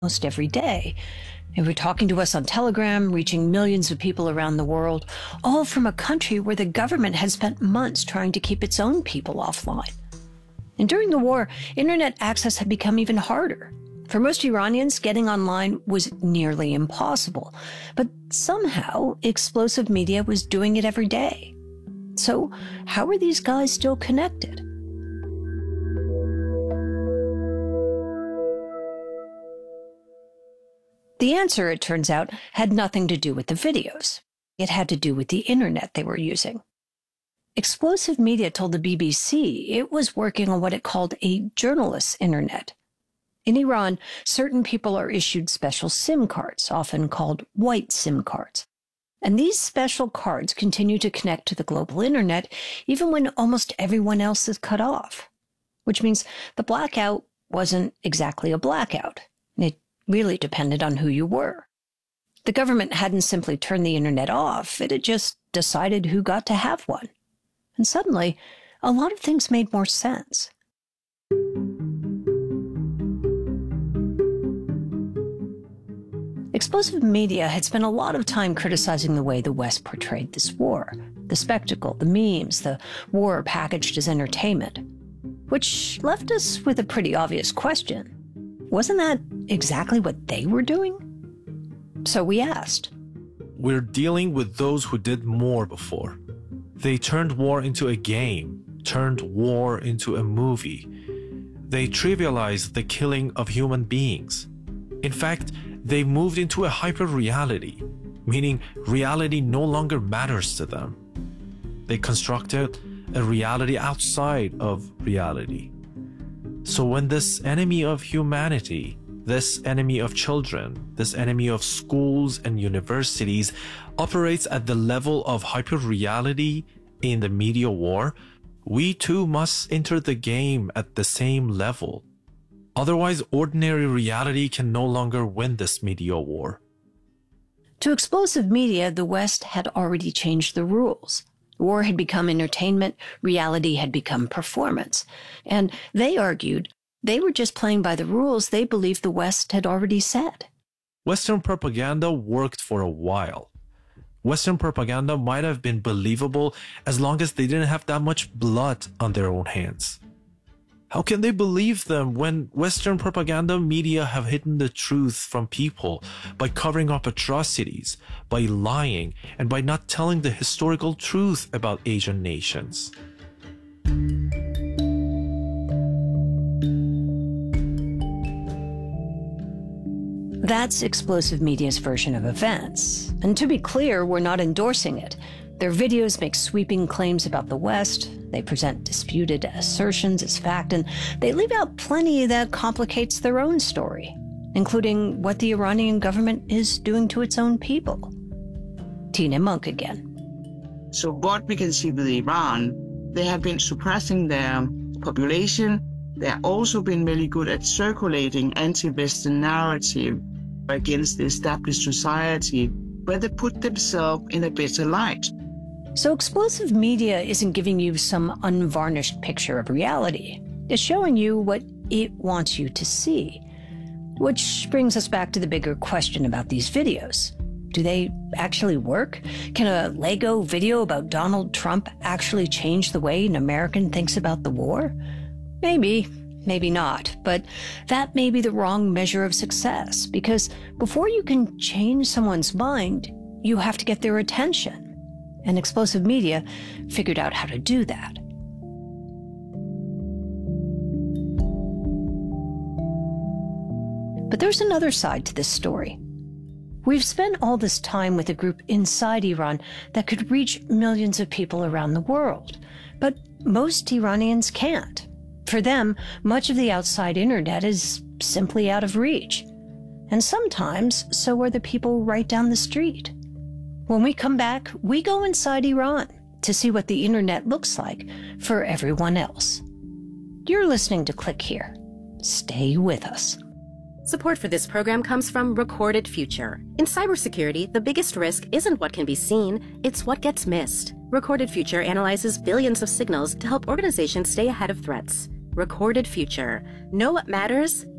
almost every day. They were talking to us on Telegram, reaching millions of people around the world, all from a country where the government had spent months trying to keep its own people offline. And during the war, internet access had become even harder. For most Iranians, getting online was nearly impossible. But somehow, Explosive Media was doing it every day. So how are these guys still connected? The answer, it turns out, had nothing to do with the videos. It had to do with the internet they were using. Explosive Media told the BBC it was working on what it called a journalist's internet. In Iran, certain people are issued special SIM cards, often called white SIM cards. And these special cards continue to connect to the global internet even when almost everyone else is cut off. Which means the blackout wasn't exactly a blackout. It really depended on who you were. The government hadn't simply turned the internet off, it had just decided who got to have one. And suddenly, a lot of things made more sense. Explosive Media had spent a lot of time criticizing the way the West portrayed this war. The spectacle, the memes, the war packaged as entertainment. Which left us with a pretty obvious question. Wasn't that exactly what they were doing? So we asked. We're dealing with those who did more before. They turned war into a game, turned war into a movie. They trivialized the killing of human beings. In fact, they moved into a hyper-reality, meaning reality no longer matters to them. They constructed a reality outside of reality. So when this enemy of humanity, this enemy of children, this enemy of schools and universities operates at the level of hyper-reality in the media war, we too must enter the game at the same level. Otherwise, ordinary reality can no longer win this media war. To Explosive Media, the West had already changed the rules. War had become entertainment, reality had become performance. And they argued they were just playing by the rules they believed the West had already set. Western propaganda worked for a while. Western propaganda might have been believable as long as they didn't have that much blood on their own hands. How can they believe them when Western propaganda media have hidden the truth from people by covering up atrocities, by lying, and by not telling the historical truth about Asian nations? That's Explosive Media's version of events. And to be clear, we're not endorsing it. Their videos make sweeping claims about the West, they present disputed assertions as fact, and they leave out plenty that complicates their own story, including what the Iranian government is doing to its own people. Tina Monk again. So what we can see with Iran, they have been suppressing their population. They have also been really good at circulating anti-Western narrative against the established society, where they put themselves in a better light. So Explosive Media isn't giving you some unvarnished picture of reality. It's showing you what it wants you to see. Which brings us back to the bigger question about these videos. Do they actually work? Can a Lego video about Donald Trump actually change the way an American thinks about the war? Maybe, maybe not, but that may be the wrong measure of success, because before you can change someone's mind, you have to get their attention. And Explosive Media figured out how to do that. But there's another side to this story. We've spent all this time with a group inside Iran that could reach millions of people around the world, but most Iranians can't. For them, much of the outside internet is simply out of reach. And sometimes, so are the people right down the street. When we come back, we go inside Iran to see what the internet looks like for everyone else. You're listening to Click Here. Stay with us. Support for this program comes from Recorded Future. In cybersecurity, the biggest risk isn't what can be seen, it's what gets missed. Recorded Future analyzes billions of signals to help organizations stay ahead of threats. Recorded Future. Know what matters?